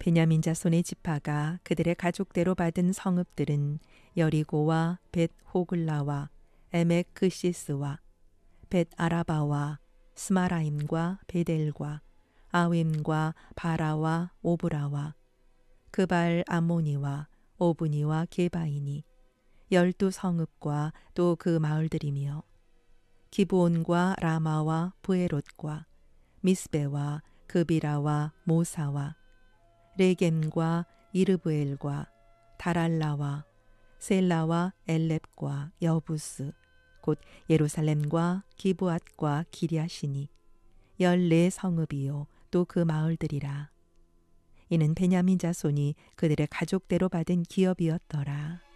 베냐민 자손의 지파가 그들의 가족대로 받은 성읍들은 여리고와 벳 호글라와 에멕 그시스와 벳 아라바와 스마라임과 베델과 아웸과 바라와 오브라와 그발 아모니와 오브니와 게바이니 12성읍과 또 그 마을들이며 기브온과 라마와 부에롯과 미스베와 그비라와 모사와 레겜과 이르브엘과 다랄라와 셀라와 엘렙과 여부스 곧 예루살렘과 기브앗과 기리아시니 14성읍이요 또 그 마을들이라. 이는 베냐민 자손이 그들의 가족대로 받은 기업이었더라.